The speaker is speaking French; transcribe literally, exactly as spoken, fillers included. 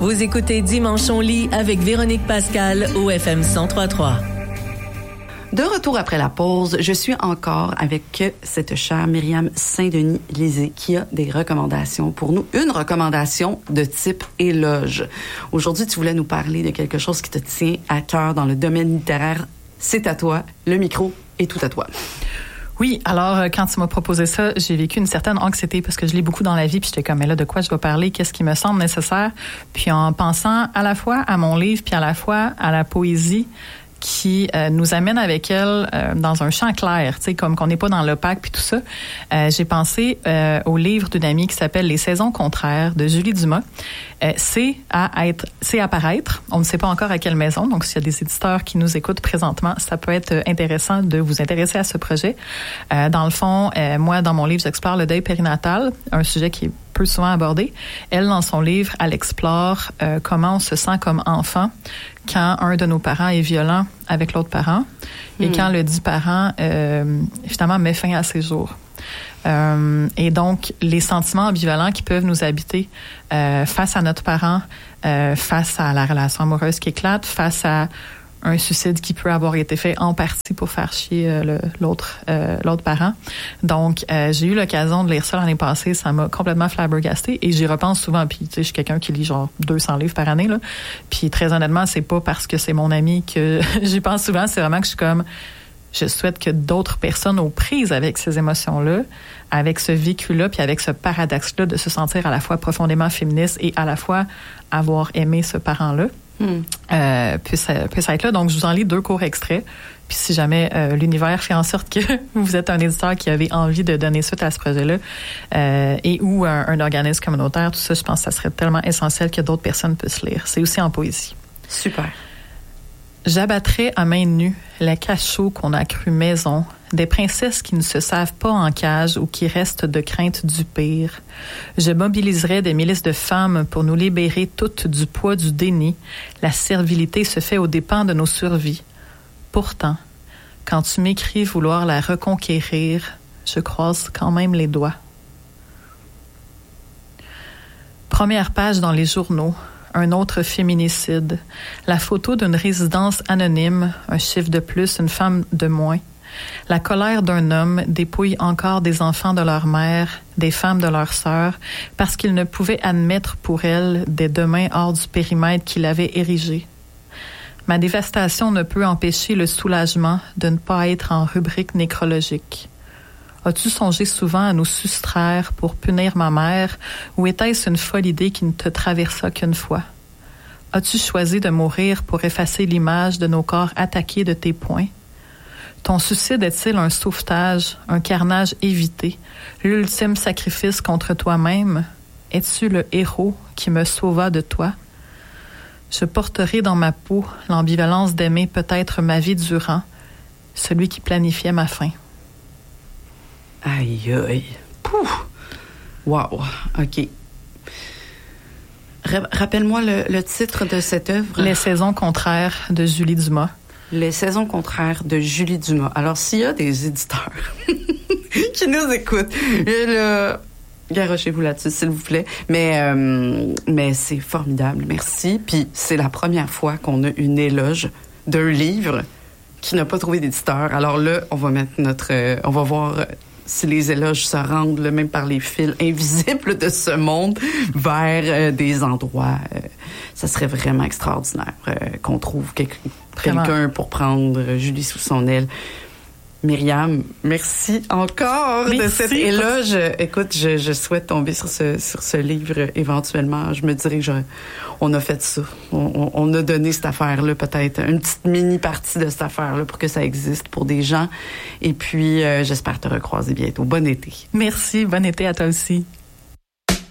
Vous écoutez Dimanche on lit avec Véronique Pascal au F M cent trois point trois. De retour après la pause, je suis encore avec cette chère Myriam Saint-Denis-Lisée qui a des recommandations pour nous. Une recommandation de type éloge. Aujourd'hui, tu voulais nous parler de quelque chose qui te tient à cœur dans le domaine littéraire. C'est à toi. Le micro est tout à toi. Oui, alors quand tu m'as proposé ça, j'ai vécu une certaine anxiété parce que je lis beaucoup dans la vie, puis j'étais comme, mais là, de quoi je vais parler? Qu'est-ce qui me semble nécessaire? Puis en pensant à la fois à mon livre, puis à la fois à la poésie, qui euh, nous amène avec elle euh, dans un champ clair, tu sais, comme qu'on n'est pas dans l'opaque puis tout ça. Euh, j'ai pensé euh, au livre d'une amie qui s'appelle Les saisons contraires de Julie Dumas. Euh, c'est à être, c'est à paraître. On ne sait pas encore à quelle maison. Donc, s'il y a des éditeurs qui nous écoutent présentement, ça peut être intéressant de vous intéresser à ce projet. Euh, dans le fond, euh, moi, dans mon livre, j'explore le deuil périnatal, un sujet qui est peu souvent abordé. Elle, dans son livre, elle explore euh, comment on se sent comme enfant quand un de nos parents est violent avec l'autre parent et mmh. quand le dit parent, euh, finalement, met fin à ses jours. Euh, et donc, les sentiments ambivalents qui peuvent nous habiter euh, face à notre parent, euh, face à la relation amoureuse qui éclate, face à un suicide qui peut avoir été fait en partie pour faire chier euh, le, l'autre euh, l'autre parent. Donc, euh, j'ai eu l'occasion de lire ça l'année passée. Ça m'a complètement flabbergastée et j'y repense souvent. Puis, tu sais, je suis quelqu'un qui lit genre deux cents livres par année, là. Puis, très honnêtement, c'est pas parce que c'est mon ami que j'y pense souvent. C'est vraiment que je suis comme... Je souhaite que d'autres personnes aux prises avec ces émotions-là, avec ce vécu-là, puis avec ce paradoxe-là de se sentir à la fois profondément féministe et à la fois avoir aimé ce parent-là, mm. euh, puisse, puisse être là. Donc, je vous en lis deux courts extraits. Puis si jamais euh, l'univers fait en sorte que vous êtes un éditeur qui avait envie de donner suite à ce projet-là euh, et ou un, un organisme communautaire, tout ça, je pense que ça serait tellement essentiel que d'autres personnes puissent lire. C'est aussi en poésie. Super. J'abattrai à main nue les cachots qu'on a cru maison, des princesses qui ne se savent pas en cage ou qui restent de crainte du pire. Je mobiliserai des milices de femmes pour nous libérer toutes du poids du déni. La servilité se fait aux dépens de nos survies. Pourtant, quand tu m'écris vouloir la reconquérir, je croise quand même les doigts. Première page dans les journaux. Un autre féminicide. La photo d'une résidence anonyme, un chiffre de plus, une femme de moins. La colère d'un homme dépouille encore des enfants de leur mère, des femmes de leur sœur, parce qu'il ne pouvait admettre pour elles des demain hors du périmètre qu'il avait érigé. Ma dévastation ne peut empêcher le soulagement de ne pas être en rubrique nécrologique. As-tu songé souvent à nous soustraire pour punir ma mère, ou était-ce une folle idée qui ne te traversa qu'une fois? As-tu choisi de mourir pour effacer l'image de nos corps attaqués de tes poings? Ton suicide est-il un sauvetage, un carnage évité, l'ultime sacrifice contre toi-même? Es-tu le héros qui me sauva de toi? Je porterai dans ma peau l'ambivalence d'aimer peut-être ma vie durant, celui qui planifiait ma fin. Aïe, aïe. Pouf! Wow. OK. Ra- rappelle-moi le, le titre de cette œuvre. Les saisons contraires de Julie Dumas. Les saisons contraires de Julie Dumas. Alors, s'il y a des éditeurs qui nous écoutent, là, garochez-vous là-dessus, s'il vous plaît. Mais, euh, mais c'est formidable. Merci. Puis, c'est la première fois qu'on a une éloge d'un livre qui n'a pas trouvé d'éditeur. Alors là, on va mettre notre... Euh, on va voir... Euh, si les éloges se rendent, là, même par les fils invisibles de ce monde, vers euh, des endroits, euh, ça serait vraiment extraordinaire euh, qu'on trouve quel- quelqu'un pour prendre euh, Julie sous son aile. Myriam, merci encore merci. de cet éloge. Écoute, je, je souhaite tomber sur ce, sur ce livre éventuellement. Je me dirais que je, on a fait ça. On, on a donné cette affaire-là, peut-être une petite mini-partie de cette affaire-là pour que ça existe pour des gens. Et puis, euh, j'espère te recroiser bientôt. Bon été. Merci. Bon été à toi aussi.